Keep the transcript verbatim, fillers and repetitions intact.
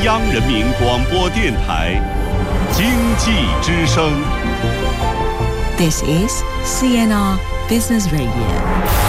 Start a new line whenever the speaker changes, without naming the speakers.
央人民广播电台经济之声。
This is C N R Business Radio.